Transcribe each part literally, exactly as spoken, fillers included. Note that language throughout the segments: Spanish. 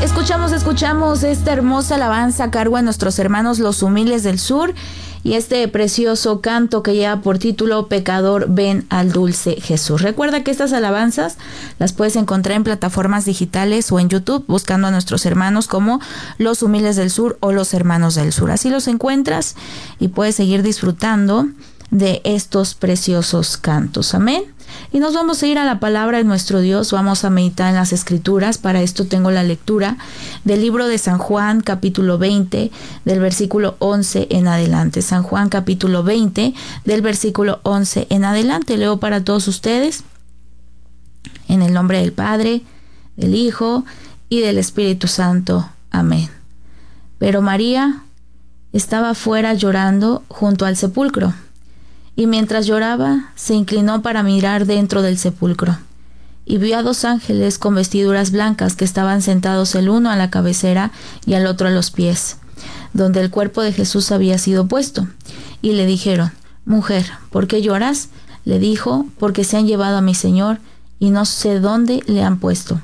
Escuchamos, escuchamos esta hermosa alabanza a cargo de nuestros hermanos los humildes del sur y este precioso canto que lleva por título Pecador, ven al dulce Jesús. Recuerda que estas alabanzas las puedes encontrar en plataformas digitales o en YouTube buscando a nuestros hermanos como los humildes del sur o los hermanos del sur. Así los encuentras y puedes seguir disfrutando de estos preciosos cantos. Amén. Y nos vamos a ir a la palabra de nuestro Dios, vamos a meditar en las Escrituras. Para esto tengo la lectura del libro de San Juan, capítulo veinte, del versículo once en adelante. San Juan, capítulo veinte, del versículo once en adelante. Leo para todos ustedes, en el nombre del Padre, del Hijo y del Espíritu Santo. Amén. Pero María estaba fuera llorando junto al sepulcro. Y mientras lloraba, se inclinó para mirar dentro del sepulcro, y vio a dos ángeles con vestiduras blancas que estaban sentados el uno a la cabecera y al otro a los pies, donde el cuerpo de Jesús había sido puesto. Y le dijeron: Mujer, ¿por qué lloras? Le dijo: Porque se han llevado a mi Señor, y no sé dónde le han puesto.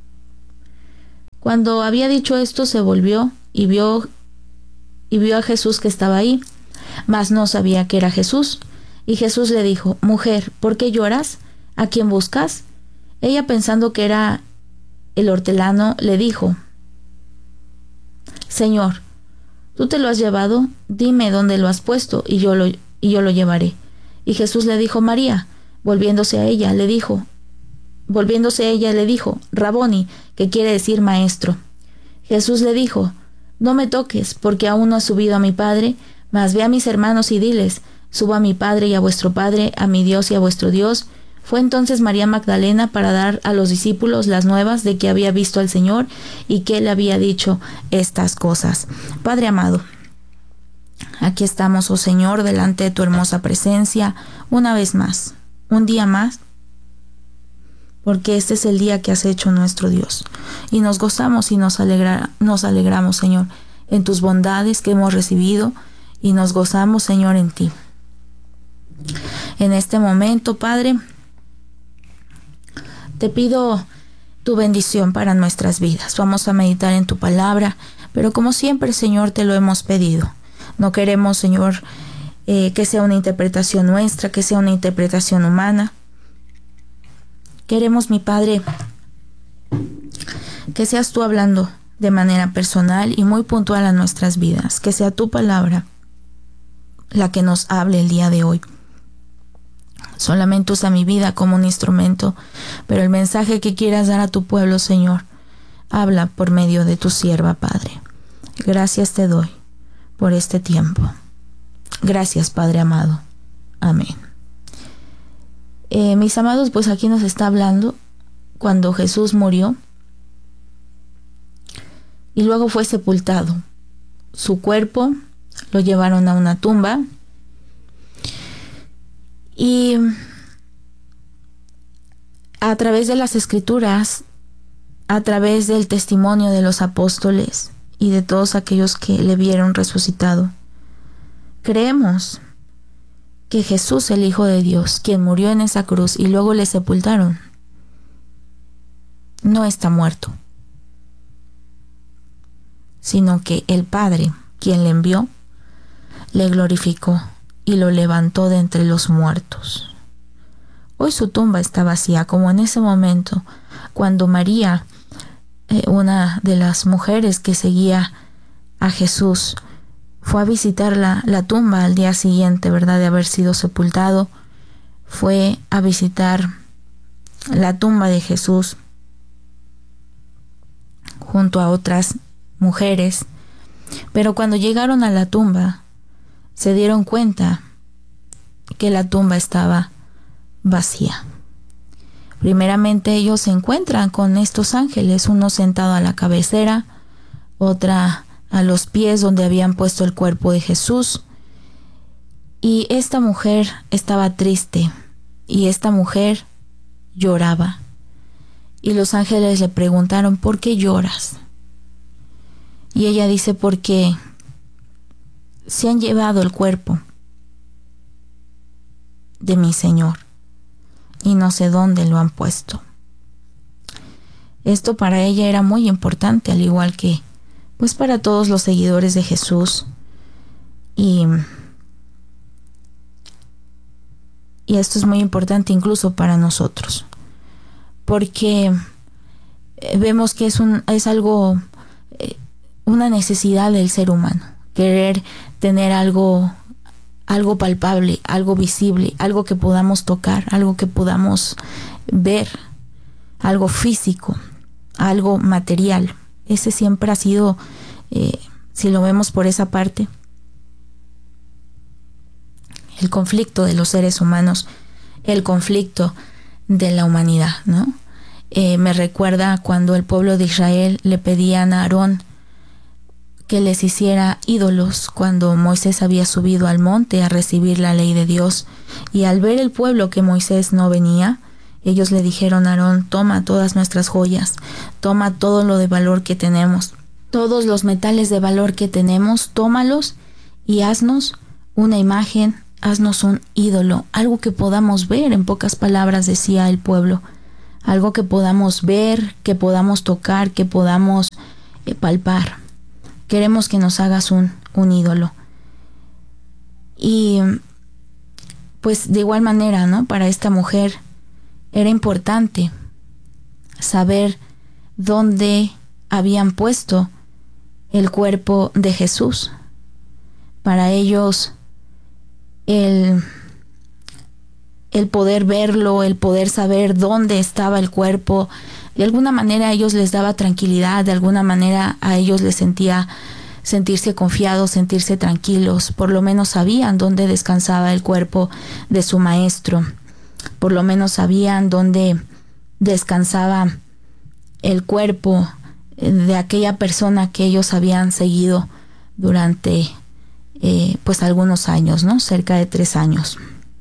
Cuando había dicho esto, se volvió y vio, y vio a Jesús que estaba ahí, mas no sabía que era Jesús. Y Jesús le dijo: Mujer, ¿por qué lloras? ¿A quién buscas? Ella, pensando que era el hortelano, le dijo: Señor, ¿tú te lo has llevado? Dime dónde lo has puesto, y yo lo, y yo lo llevaré. Y Jesús le dijo: María. Volviéndose a ella, le dijo, volviéndose a ella, le dijo: Raboni, que quiere decir maestro. Jesús le dijo: No me toques, porque aún no he subido a mi Padre, mas ve a mis hermanos y diles: Subo a mi Padre y a vuestro Padre, a mi Dios y a vuestro Dios. Fue entonces María Magdalena para dar a los discípulos las nuevas de que había visto al Señor y que Él había dicho estas cosas. Padre amado, aquí estamos, oh Señor, delante de tu hermosa presencia, una vez más, un día más, porque este es el día que has hecho, nuestro Dios. Y nos gozamos y nos, alegra, nos alegramos, Señor, en tus bondades que hemos recibido, y nos gozamos, Señor, en ti. En este momento, Padre, te pido tu bendición para nuestras vidas. Vamos a meditar en tu palabra, pero como siempre, Señor, te lo hemos pedido. No queremos, Señor, eh, que sea una interpretación nuestra, que sea una interpretación humana. Queremos, mi Padre, que seas tú hablando de manera personal y muy puntual a nuestras vidas. Que sea tu palabra la que nos hable el día de hoy. Solamente usa mi vida como un instrumento, pero el mensaje que quieras dar a tu pueblo, Señor, habla por medio de tu sierva, Padre. Gracias te doy por este tiempo. Gracias, Padre amado. Amén. Eh, mis amados, pues aquí nos está hablando cuando Jesús murió y luego fue sepultado. Su cuerpo lo llevaron a una tumba. Y a través de las Escrituras, a través del testimonio de los apóstoles y de todos aquellos que le vieron resucitado, creemos que Jesús, el Hijo de Dios, quien murió en esa cruz y luego le sepultaron, no está muerto, sino que el Padre, quien le envió, le glorificó y lo levantó de entre los muertos. Hoy su tumba está vacía, como en ese momento cuando María, eh, una de las mujeres que seguía a Jesús, fue a visitar la, la tumba al día siguiente, ¿verdad?, de haber sido sepultado. Fue a visitar la tumba de Jesús junto a otras mujeres, pero cuando llegaron a la tumba, se dieron cuenta que la tumba estaba vacía. Primeramente ellos se encuentran con estos ángeles, uno sentado a la cabecera, otra a los pies donde habían puesto el cuerpo de Jesús. Y esta mujer estaba triste y esta mujer lloraba. Y los ángeles le preguntaron: ¿por qué lloras? Y ella dice: porque se han llevado el cuerpo de mi Señor y no sé dónde lo han puesto. Esto para ella era muy importante, al igual que pues para todos los seguidores de Jesús. Y, y esto es muy importante incluso para nosotros, porque vemos que es, un, es algo, una necesidad del ser humano, querer tener algo, algo palpable, algo visible, algo que podamos tocar, algo que podamos ver, algo físico, algo material. Ese siempre ha sido, eh, si lo vemos por esa parte, el conflicto de los seres humanos, el conflicto de la humanidad, ¿no? Eh, me recuerda cuando el pueblo de Israel le pedían a Aarón que les hiciera ídolos cuando Moisés había subido al monte a recibir la ley de Dios, y al ver el pueblo que Moisés no venía, ellos le dijeron a Aarón: toma todas nuestras joyas, toma todo lo de valor que tenemos, todos los metales de valor que tenemos, tómalos y haznos una imagen, haznos un ídolo, algo que podamos ver. En pocas palabras decía el pueblo, algo que podamos ver, que podamos tocar, que podamos eh, palpar. Queremos que nos hagas un, un ídolo. Y pues de igual manera, ¿no? Para esta mujer era importante saber dónde habían puesto el cuerpo de Jesús. Para ellos el, el poder verlo, el poder saber dónde estaba el cuerpo, de alguna manera a ellos les daba tranquilidad, de alguna manera a ellos les sentía sentirse confiados, sentirse tranquilos. Por lo menos sabían dónde descansaba el cuerpo de su maestro, por lo menos sabían dónde descansaba el cuerpo de aquella persona que ellos habían seguido durante eh, pues algunos años, ¿no? Cerca de tres años.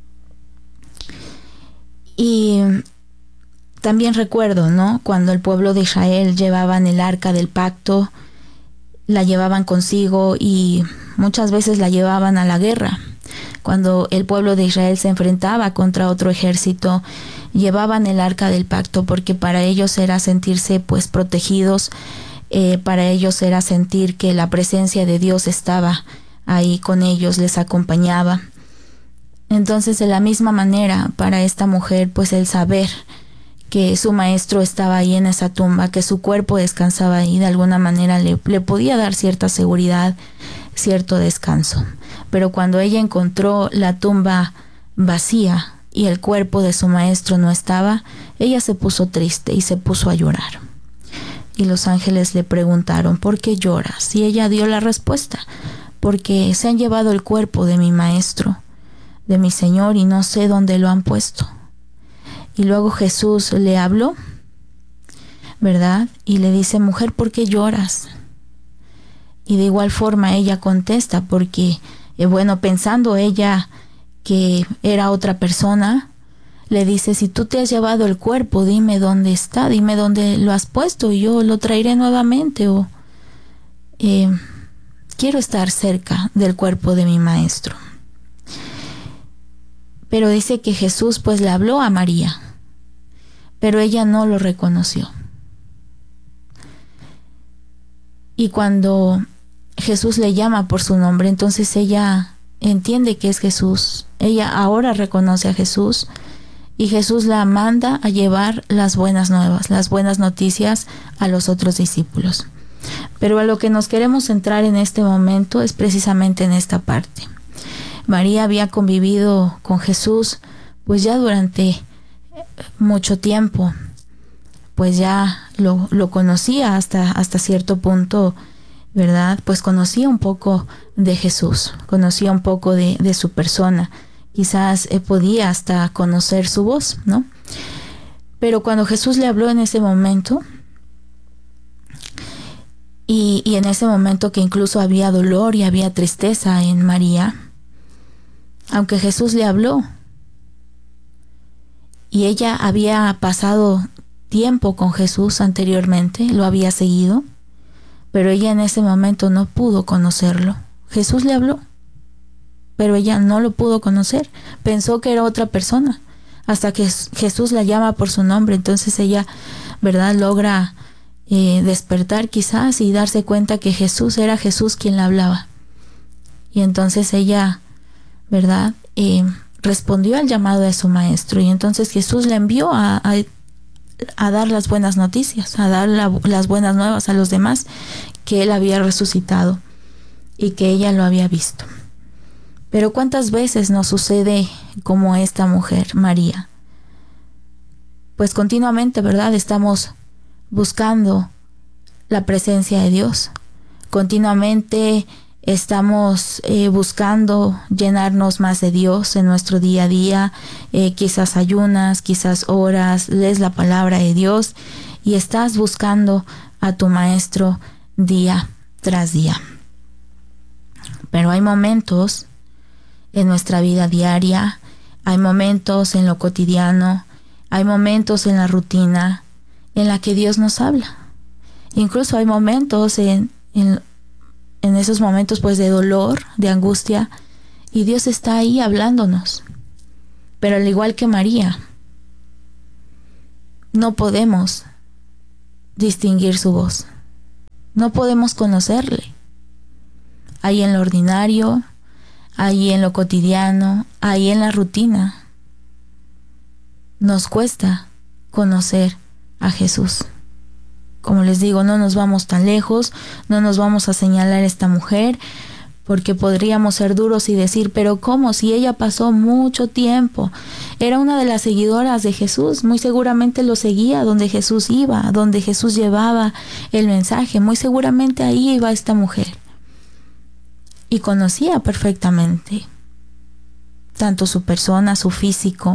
Y también recuerdo, ¿no? Cuando el pueblo de Israel llevaban el arca del pacto, la llevaban consigo y muchas veces la llevaban a la guerra. Cuando el pueblo de Israel se enfrentaba contra otro ejército, llevaban el arca del pacto porque para ellos era sentirse pues protegidos, eh, para ellos era sentir que la presencia de Dios estaba ahí con ellos, les acompañaba. Entonces, de la misma manera, para esta mujer, pues el saber que su maestro estaba ahí en esa tumba, que su cuerpo descansaba ahí, de alguna manera le, le podía dar cierta seguridad, cierto descanso. Pero cuando ella encontró la tumba vacía y el cuerpo de su maestro no estaba, ella se puso triste y se puso a llorar. Y los ángeles le preguntaron: ¿por qué lloras? Y ella dio la respuesta: porque se han llevado el cuerpo de mi maestro, de mi Señor, y no sé dónde lo han puesto. Y luego Jesús le habló, ¿verdad? Y le dice: mujer, ¿por qué lloras? Y de igual forma ella contesta, porque, eh, bueno, pensando ella que era otra persona, le dice: si tú te has llevado el cuerpo, dime dónde está, dime dónde lo has puesto y yo lo traeré nuevamente, o eh, quiero estar cerca del cuerpo de mi maestro. Pero dice que Jesús pues le habló a María, pero ella no lo reconoció. Y cuando Jesús le llama por su nombre, entonces ella entiende que es Jesús. Ella ahora reconoce a Jesús y Jesús la manda a llevar las buenas nuevas, las buenas noticias a los otros discípulos. Pero a lo que nos queremos centrar en este momento es precisamente en esta parte. María había convivido con Jesús pues ya durante mucho tiempo, pues ya lo, lo conocía hasta, hasta cierto punto, ¿verdad? Pues conocía un poco de Jesús, conocía un poco de, de su persona, quizás eh, podía hasta conocer su voz, ¿no? Pero cuando Jesús le habló en ese momento, y, y en ese momento que incluso había dolor y había tristeza en María, aunque Jesús le habló y ella había pasado tiempo con Jesús anteriormente, lo había seguido, pero ella en ese momento no pudo conocerlo. Jesús le habló, pero ella no lo pudo conocer, pensó que era otra persona, hasta que Jesús la llama por su nombre. Entonces ella ¿verdad?, logra eh, despertar quizás y darse cuenta que Jesús era Jesús quien le hablaba. Y entonces ella, ¿verdad?, eh, respondió al llamado de su maestro, y entonces Jesús le envió a, a, a dar las buenas noticias, a dar la, las buenas nuevas a los demás, que él había resucitado y que ella lo había visto. Pero ¿cuántas veces nos sucede como esta mujer, María? Pues continuamente, ¿verdad?, estamos buscando la presencia de Dios. Continuamente estamos eh, buscando llenarnos más de Dios en nuestro día a día. Eh, quizás ayunas, quizás oras, lees la palabra de Dios y estás buscando a tu maestro día tras día. Pero hay momentos en nuestra vida diaria, hay momentos en lo cotidiano, hay momentos en la rutina en la que Dios nos habla. Incluso hay momentos en, en, en esos momentos pues de dolor, de angustia, y Dios está ahí hablándonos. Pero al igual que María, no podemos distinguir su voz. No podemos conocerle. Ahí en lo ordinario, ahí en lo cotidiano, ahí en la rutina, nos cuesta conocer a Jesús. Como les digo, no nos vamos tan lejos, no nos vamos a señalar a esta mujer, porque podríamos ser duros y decir, pero ¿cómo? Si ella pasó mucho tiempo, era una de las seguidoras de Jesús, muy seguramente lo seguía donde Jesús iba, donde Jesús llevaba el mensaje, muy seguramente ahí iba esta mujer. Y conocía perfectamente tanto su persona, su físico,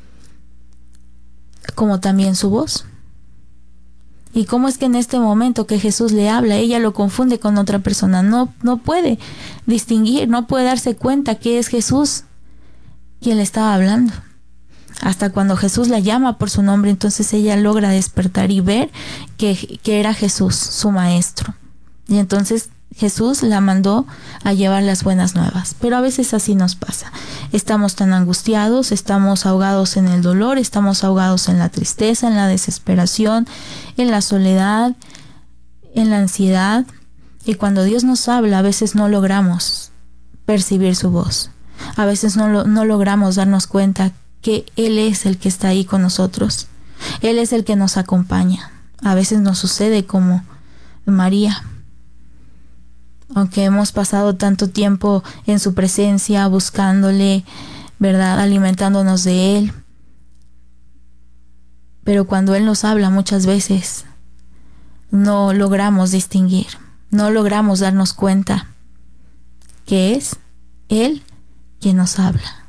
como también su voz. ¿Y cómo es que en este momento que Jesús le habla, ella lo confunde con otra persona? No, no puede distinguir, no puede darse cuenta que es Jesús quien le estaba hablando. Hasta cuando Jesús la llama por su nombre, entonces ella logra despertar y ver que, que era Jesús, su maestro. Y entonces Jesús la mandó a llevar las buenas nuevas. Pero a veces así nos pasa. Estamos tan angustiados, estamos ahogados en el dolor, estamos ahogados en la tristeza, en la desesperación, en la soledad, en la ansiedad. Y cuando Dios nos habla, a veces no logramos percibir su voz. A veces no, lo, no logramos darnos cuenta que Él es el que está ahí con nosotros. Él es el que nos acompaña. A veces nos sucede como María. Aunque hemos pasado tanto tiempo en su presencia, buscándole, ¿verdad?, alimentándonos de Él. Pero cuando Él nos habla muchas veces, no logramos distinguir, no logramos darnos cuenta que es Él quien nos habla.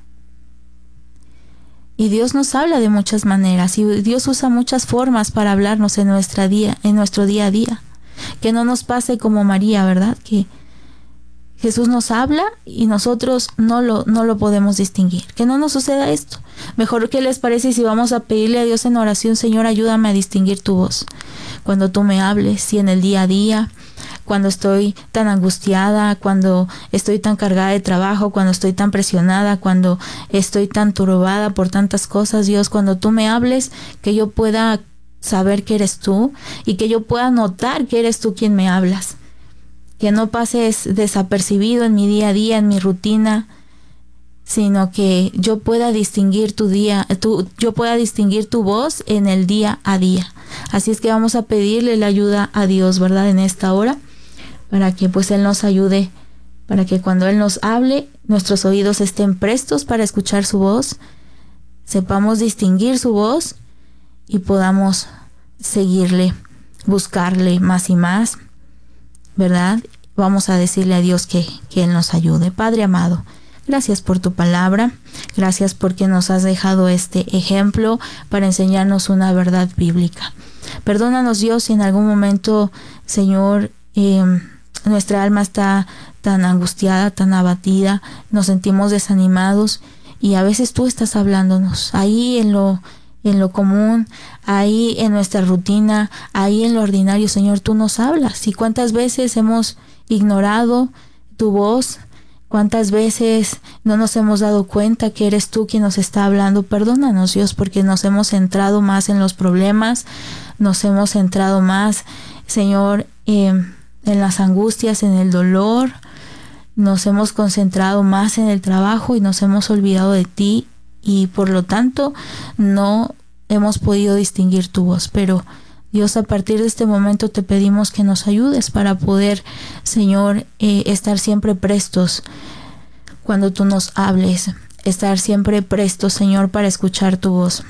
Y Dios nos habla de muchas maneras, y Dios usa muchas formas para hablarnos en, nuestra día, en nuestro día a día. Que no nos pase como María, ¿verdad? Que Jesús nos habla y nosotros no lo, no lo podemos distinguir. Que no nos suceda esto. Mejor, ¿qué les parece si vamos a pedirle a Dios en oración? Señor, ayúdame a distinguir tu voz cuando tú me hables, si en el día a día, cuando estoy tan angustiada, cuando estoy tan cargada de trabajo, cuando estoy tan presionada, cuando estoy tan turbada por tantas cosas. Dios, cuando tú me hables, que yo pueda saber que eres tú y que yo pueda notar que eres tú quien me hablas. Que no pases desapercibido en mi día a día, en mi rutina, sino que yo pueda distinguir tu día, tu, yo pueda distinguir tu voz en el día a día. Así es que vamos a pedirle la ayuda a Dios, ¿verdad?, en esta hora, para que pues Él nos ayude, para que cuando Él nos hable, nuestros oídos estén prestos para escuchar su voz, sepamos distinguir su voz y podamos seguirle, buscarle más y más, ¿verdad? Vamos a decirle a Dios que, que Él nos ayude. Padre amado, gracias por tu palabra, gracias porque nos has dejado este ejemplo para enseñarnos una verdad bíblica. Perdónanos, Dios, si en algún momento, Señor, eh, nuestra alma está tan angustiada, tan abatida, nos sentimos desanimados y a veces tú estás hablándonos ahí en lo en lo común, ahí en nuestra rutina, ahí en lo ordinario. Señor, tú nos hablas. Y cuántas veces hemos ignorado tu voz, cuántas veces no nos hemos dado cuenta que eres tú quien nos está hablando. Perdónanos, Dios, porque nos hemos centrado más en los problemas, nos hemos centrado más, Señor, eh, en las angustias, en el dolor, nos hemos concentrado más en el trabajo y nos hemos olvidado de ti, y por lo tanto no hemos podido distinguir tu voz. Pero Dios, a partir de este momento te pedimos que nos ayudes para poder, Señor, eh, estar siempre prestos cuando tú nos hables, estar siempre prestos, Señor, para escuchar tu voz.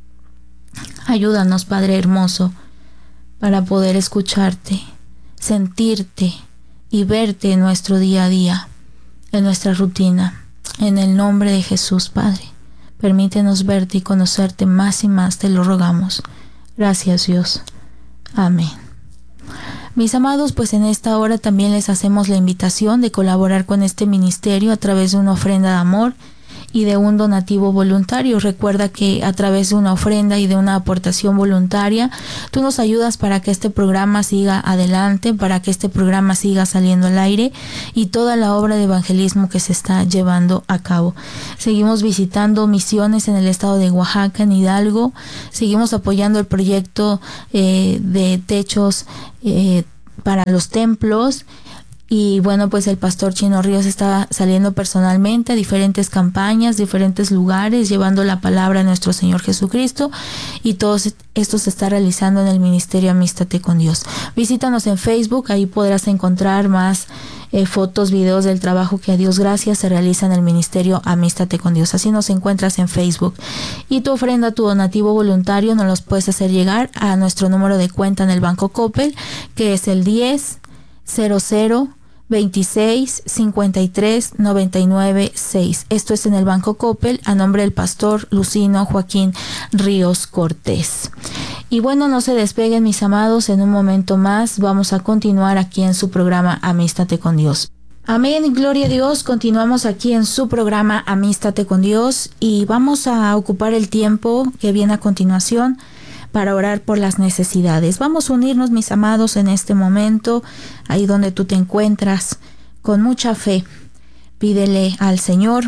Ayúdanos, Padre hermoso, para poder escucharte, sentirte y verte en nuestro día a día, en nuestra rutina. En el nombre de Jesús, Padre, permítenos verte y conocerte más y más, te lo rogamos. Gracias, Dios. Amén. Mis amados, pues en esta hora también les hacemos la invitación de colaborar con este ministerio a través de una ofrenda de amor y de un donativo voluntario. Recuerda que a través de una ofrenda y de una aportación voluntaria, tú nos ayudas para que este programa siga adelante, para que este programa siga saliendo al aire y toda la obra de evangelismo que se está llevando a cabo. Seguimos visitando misiones en el estado de Oaxaca, en Hidalgo. Seguimos apoyando el proyecto eh, de techos eh, para los templos. Y bueno, pues el pastor Chino Ríos está saliendo personalmente a diferentes campañas, diferentes lugares, llevando la palabra a nuestro Señor Jesucristo, y todo esto se está realizando en el Ministerio Amístate con Dios. Visítanos en Facebook, ahí podrás encontrar más eh, fotos, videos del trabajo que a Dios gracias se realiza en el Ministerio Amístate con Dios. Así nos encuentras en Facebook. Y tu ofrenda, tu donativo voluntario, nos los puedes hacer llegar a nuestro número de cuenta en el Banco Coppel, que es el diez cero cero veintiséis cincuenta y tres noventa y nueve seis. Esto es en el Banco Coppel, a nombre del pastor Lucino Joaquín Ríos Cortés. Y bueno, no se despeguen, mis amados, en un momento más vamos a continuar aquí en su programa Amístate con Dios. Amén, gloria a Dios. Continuamos aquí en su programa Amístate con Dios y vamos a ocupar el tiempo que viene a continuación para orar por las necesidades. Vamos a unirnos, mis amados, en este momento, ahí donde tú te encuentras, con mucha fe. Pídele al Señor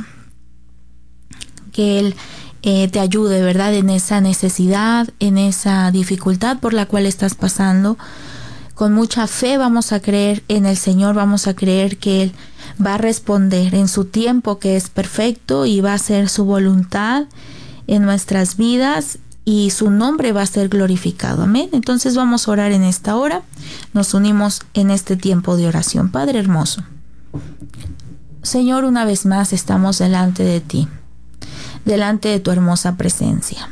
que Él eh, te ayude, ¿verdad?, en esa necesidad, en esa dificultad por la cual estás pasando. Con mucha fe vamos a creer en el Señor, vamos a creer que Él va a responder en su tiempo, que es perfecto, y va a hacer su voluntad en nuestras vidas, y su nombre va a ser glorificado. Amén. Entonces vamos a orar en esta hora. Nos unimos en este tiempo de oración. Padre hermoso, Señor, una vez más estamos delante de ti, delante de tu hermosa presencia,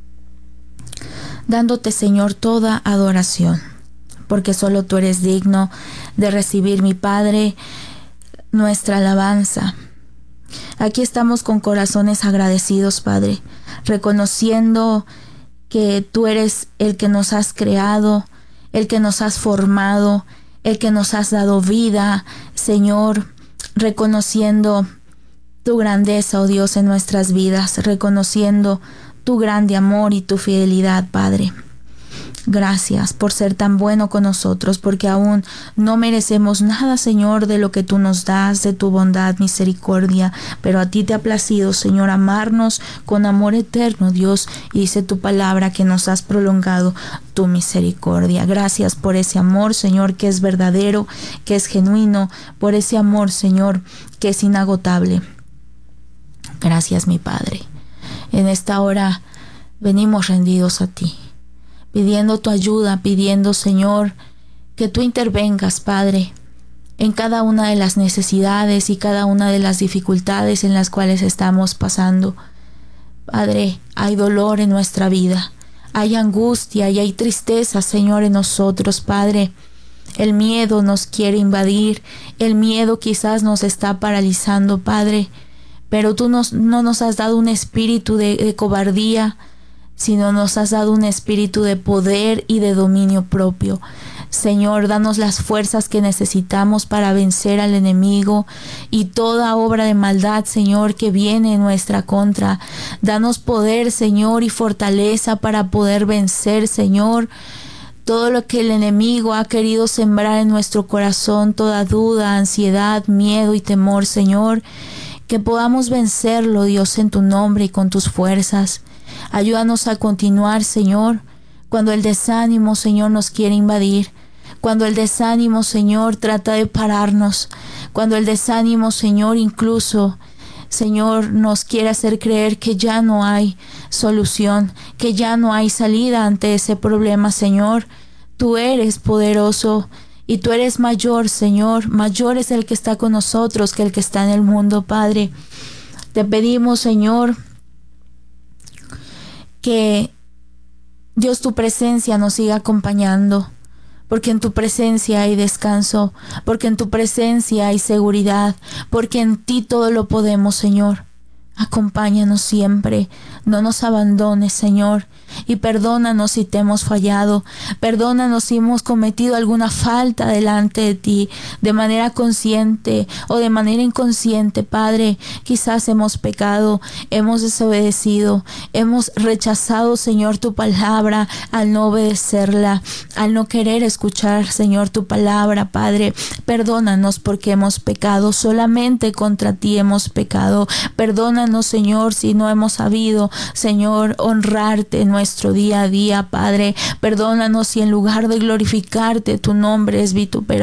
dándote, Señor, toda adoración, porque solo tú eres digno de recibir, mi Padre, nuestra alabanza. Aquí estamos con corazones agradecidos, Padre, reconociendo que tú eres el que nos has creado, el que nos has formado, el que nos has dado vida, Señor, reconociendo tu grandeza, oh Dios, en nuestras vidas, reconociendo tu grande amor y tu fidelidad, Padre. Gracias por ser tan bueno con nosotros, porque aún no merecemos nada, Señor, de lo que tú nos das, de tu bondad, misericordia, pero a ti te ha placido, Señor, amarnos con amor eterno, Dios, y dice tu palabra que nos has prolongado tu misericordia. Gracias por ese amor, Señor, que es verdadero, que es genuino, por ese amor, Señor, que es inagotable. Gracias, mi Padre. En esta hora venimos rendidos a ti, pidiendo tu ayuda, pidiendo, Señor, que tú intervengas, Padre, en cada una de las necesidades y cada una de las dificultades en las cuales estamos pasando. Padre, hay dolor en nuestra vida, hay angustia y hay tristeza, Señor, en nosotros, Padre. El miedo nos quiere invadir, el miedo quizás nos está paralizando, Padre, pero tú nos, no nos has dado un espíritu de, de cobardía, sino nos has dado un espíritu de poder y de dominio propio. Señor, danos las fuerzas que necesitamos para vencer al enemigo y toda obra de maldad, Señor, que viene en nuestra contra. Danos poder, Señor, y fortaleza para poder vencer, Señor, todo lo que el enemigo ha querido sembrar en nuestro corazón, toda duda, ansiedad, miedo y temor, Señor, que podamos vencerlo, Dios, en tu nombre y con tus fuerzas. Ayúdanos a continuar, Señor, Cuando el desánimo, Señor, nos quiere invadir. Cuando el desánimo, Señor, trata de pararnos. Cuando el desánimo, Señor, incluso, Señor, nos quiere hacer creer que ya no hay solución, que ya no hay salida ante ese problema, Señor. Tú eres poderoso y tú eres mayor, Señor. Mayor es el que está con nosotros que el que está en el mundo, Padre. Te pedimos, Señor, que Dios, tu presencia nos siga acompañando, porque en tu presencia hay descanso, porque en tu presencia hay seguridad, porque en ti todo lo podemos, Señor. Acompáñanos siempre, no nos abandones, Señor, y perdónanos si te hemos fallado, perdónanos si hemos cometido alguna falta delante de ti, de manera consciente o de manera inconsciente, Padre. Quizás hemos pecado, hemos desobedecido, hemos rechazado, Señor, tu palabra al no obedecerla, al no querer escuchar, Señor, tu palabra, Padre. Perdónanos porque hemos pecado, solamente contra ti hemos pecado. Perdónanos, Señor, si no hemos sabido, Señor, honrarte en nuestro día a día, Padre. Perdónanos si en lugar de glorificarte tu nombre es vituperado.